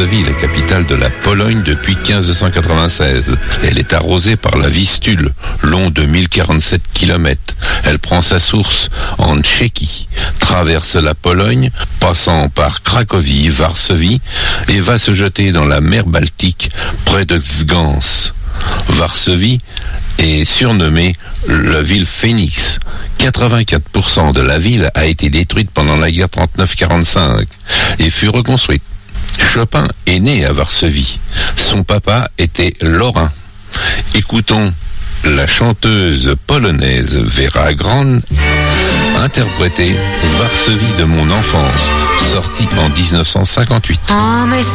Varsovie, la capitale de la Pologne, depuis 1596. Elle est arrosée par la Vistule, long de 1047 km. Elle prend sa source en Tchéquie, traverse la Pologne, passant par Cracovie, Varsovie, et va se jeter dans la mer Baltique, près de Gdańsk. Varsovie est surnommée la ville Phénix. 84% de la ville a été détruite pendant la guerre 39-45 et fut reconstruite. Chopin est né à Varsovie. Son papa était lorrain. Écoutons la chanteuse polonaise Vera Grant interpréter Varsovie de mon enfance, sortie en 1958.